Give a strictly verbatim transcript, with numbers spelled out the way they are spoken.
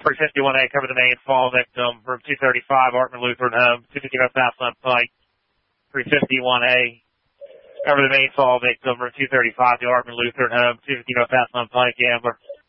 three fifty-one A, cover the main fall victim, room two thirty-five, Artman Lutheran Home, two fifty North Southland Pike, three fifty-one A, cover the main fall victim, room two thirty-five, the Artman Lutheran Home, two fifty North Southland Pike, Ambler.